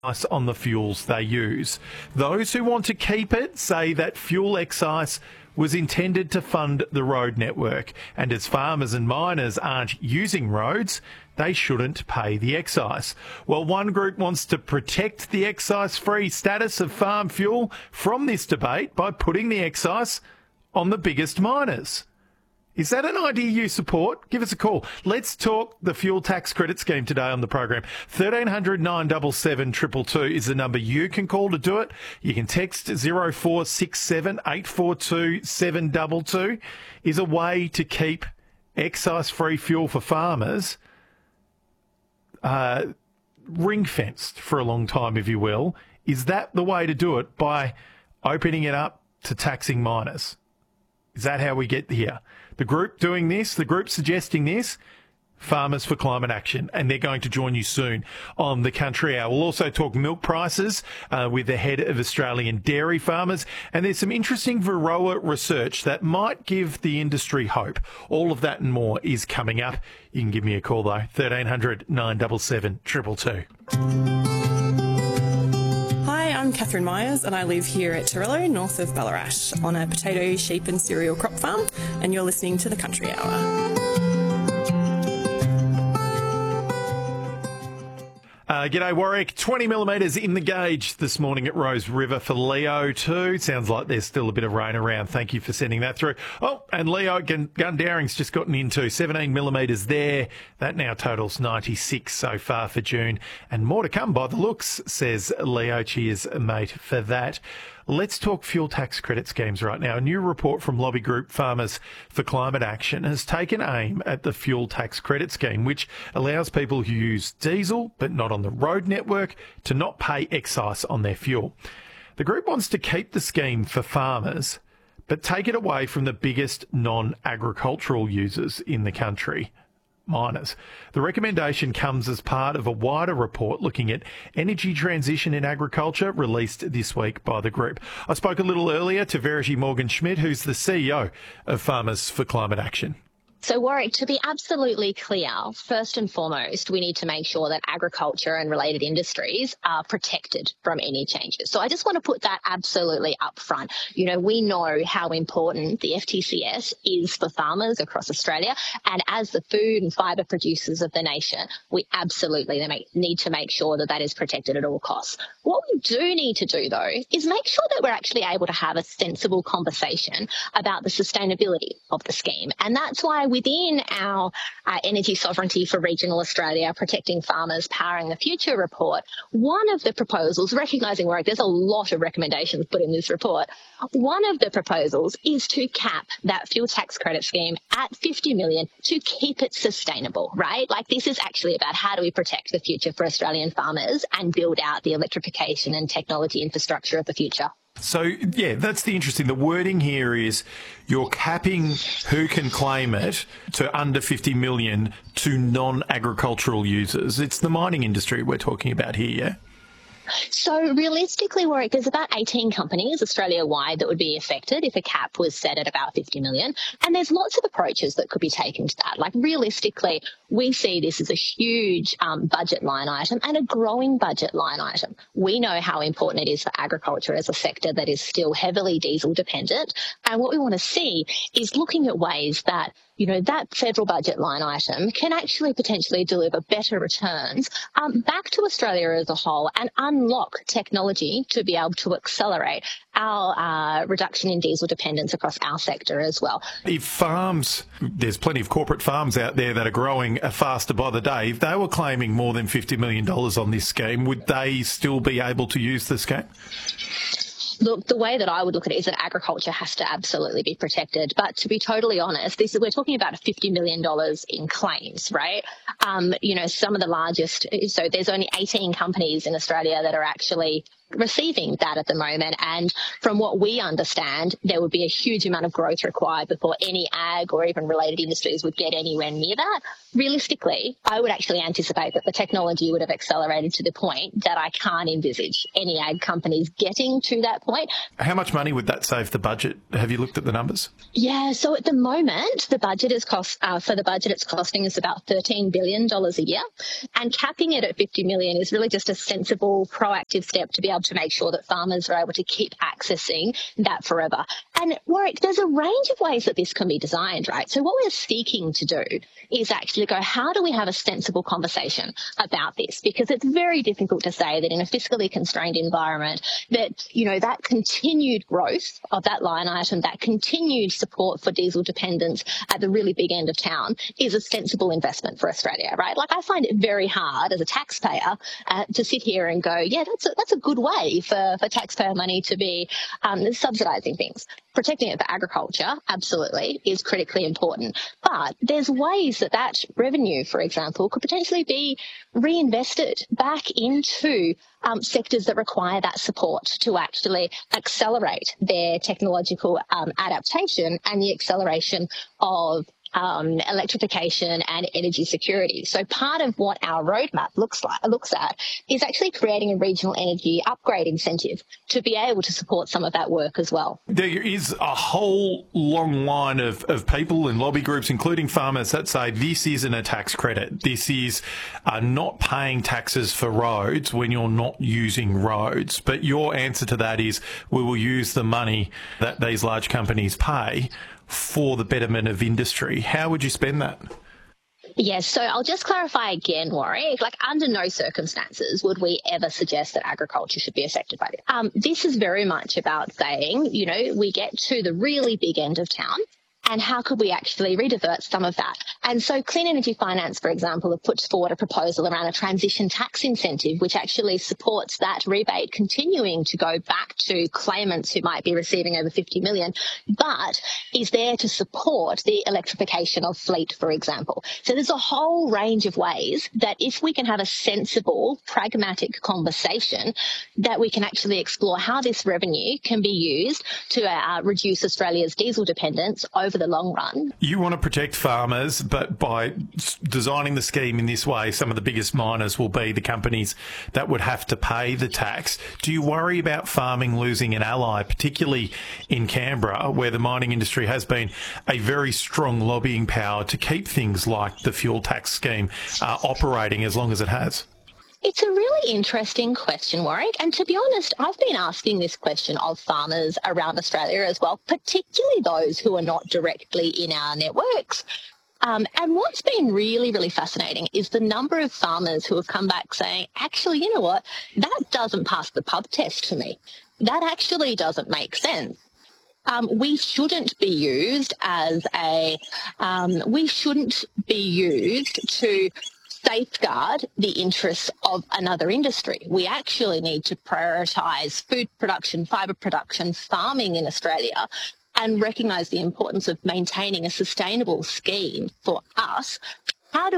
on the fuels they use. Those who want to keep it say that fuel excise was intended to fund the road network, and as farmers and miners aren't using roads, they shouldn't pay the excise. Well, one group wants to protect the excise-free status of farm fuel from this debate by putting the excise on the biggest miners. Is that an idea you support? Give us a call. Let's talk the fuel tax credit scheme today on the program. 1300 977 222 is the number you can call to do it. You can text 0467 842 722 is a way to keep excise-free fuel for farmers ring-fenced for a long time, if you will. Is that the way to do it, by opening it up to taxing miners? Is that how we get here? The group doing this, the group suggesting this, Farmers for Climate Action, and they're going to join you soon on the Country Hour. We'll also talk milk prices with the head of Australian Dairy Farmers, and there's some interesting Varroa research that might give the industry hope. All of that and more is coming up. You can give me a call though, 1300 977 222. I'm Catherine Myers and I live here at Torello, north of Ballarat, on a potato, sheep and cereal crop farm, and you're listening to the Country Hour. G'day Warwick, 20 millimetres in the gauge this morning at Rose River for Leo too. Sounds like there's still a bit of rain around. Thank you for sending that through. Oh, and Leo, Gundaring's just gotten into 17 millimetres there. That now totals 96 so far for June, and more to come by the looks, says Leo. Cheers, mate, for that. Let's talk fuel tax credit schemes right now. A new report from lobby group Farmers for Climate Action has taken aim at the fuel tax credit scheme, which allows people who use diesel but not on the road network to not pay excise on their fuel. The group wants to keep the scheme for farmers but take it away from the biggest non-agricultural users in the country, miners. The recommendation comes as part of a wider report looking at energy transition in agriculture released this week by the group. I spoke a little earlier to Verity Morgan-Schmidt, who's the CEO of Farmers for Climate Action. So, Warwick, to be absolutely clear, first and foremost, we need to make sure that agriculture and related industries are protected from any changes. So I just want to put that absolutely up front. You know, we know how important the FTCS is for farmers across Australia, and as the food and fibre producers of the nation, we absolutely need to make sure that that is protected at all costs. What we do need to do, though, is make sure that we're actually able to have a sensible conversation about the sustainability of the scheme. And that's why within our Energy Sovereignty for Regional Australia, Protecting Farmers, Powering the Future report, one of the proposals, recognising work, there's a lot of recommendations put in this report, one of the proposals is to cap that fuel tax credit scheme at 50 million to keep it sustainable, right? Like, this is actually about how do we protect the future for Australian farmers and build out the electrification and technology infrastructure of the future. So, yeah, that's the interesting. The wording here is you're capping who can claim it to under 50 million to non-agricultural users. It's the mining industry we're talking about here, yeah? So realistically, Warwick, there's about 18 companies Australia-wide that would be affected if a cap was set at about 50 million. And there's lots of approaches that could be taken to that. Like, realistically, we see this as a huge budget line item and a growing budget line item. We know how important it is for agriculture as a sector that is still heavily diesel dependent. And what we want to see is looking at ways that, you know, that federal budget line item can actually potentially deliver better returns back to Australia as a whole and unlock technology to be able to accelerate our reduction in diesel dependence across our sector as well. If farms, there's plenty of corporate farms out there that are growing faster by the day, if they were claiming more than $50 million on this scheme, would they still be able to use the scheme? Look, the way that I would look at it is that agriculture has to absolutely be protected. But to be totally honest, we're talking about $50 million in claims, right? You know, some of the largest, so there's only 18 companies in Australia that are actually receiving that at the moment. And from what we understand, there would be a huge amount of growth required before any ag or even related industries would get anywhere near that. Realistically, I would actually anticipate that the technology would have accelerated to the point that I can't envisage any ag companies getting to that point. How much money would that save the budget? Have you looked at the numbers? Yeah, so at the moment, the budget is it's costing us about $13 billion a year, and capping it at $50 million is really just a sensible, proactive step to be able to make sure that farmers are able to keep accessing that forever. And Warwick, there's a range of ways that this can be designed, right? So what we're seeking to do is actually go, how do we have a sensible conversation about this? Because it's very difficult to say that in a fiscally constrained environment that, that continued growth of that line item, that continued support for diesel dependence at the really big end of town is a sensible investment for Australia, right? Like, I find it very hard as a taxpayer to sit here and go, yeah, that's a good way for taxpayer money to be subsidising things. Protecting it for agriculture, absolutely, is critically important. But there's ways that revenue, for example, could potentially be reinvested back into sectors that require that support to actually accelerate their technological adaptation and the acceleration of electrification and energy security. So part of what our roadmap looks at is actually creating a regional energy upgrade incentive to be able to support some of that work as well. There is a whole long line of people and lobby groups, including farmers, that say this isn't a tax credit. This is not paying taxes for roads when you're not using roads. But your answer to that is we will use the money that these large companies pay for the betterment of industry. How would you spend that? Yes, so I'll just clarify again, Warwick. Like, under no circumstances would we ever suggest that agriculture should be affected by this. This is very much about saying, we get to the really big end of town, and how could we actually redivert some of that? And so Clean Energy Finance, for example, have put forward a proposal around a transition tax incentive, which actually supports that rebate continuing to go back to claimants who might be receiving over $50 million, but is there to support the electrification of fleet, for example. So there's a whole range of ways that if we can have a sensible, pragmatic conversation, that we can actually explore how this revenue can be used to reduce Australia's diesel dependence over the long run. You want to protect farmers, but by designing the scheme in this way, some of the biggest miners will be the companies that would have to pay the tax. Do you worry about farming losing an ally, particularly in Canberra, where the mining industry has been a very strong lobbying power to keep things like the fuel tax scheme operating as long as it has? It's a really interesting question, Warwick. And to be honest, I've been asking this question of farmers around Australia as well, particularly those who are not directly in our networks. And what's been really, really fascinating is the number of farmers who have come back saying, actually, you know what, that doesn't pass the pub test for me. That actually doesn't make sense. We shouldn't be used to safeguard the interests of another industry. We actually need to prioritise food production, fibre production, farming in Australia, and recognise the importance of maintaining a sustainable scheme for us. How do